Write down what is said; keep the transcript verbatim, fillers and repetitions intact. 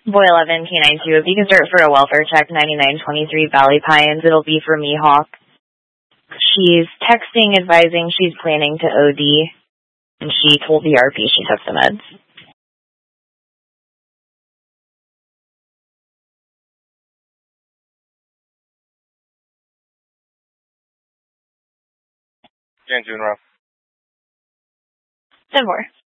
Boy eleven, K nine two, if you can start for a welfare check, ninety-nine twenty-three Valley Pines, it'll be for Mihawk. She's texting advising she's planning to O D, and she told the R P she took the meds. Jan June Rough. ten four.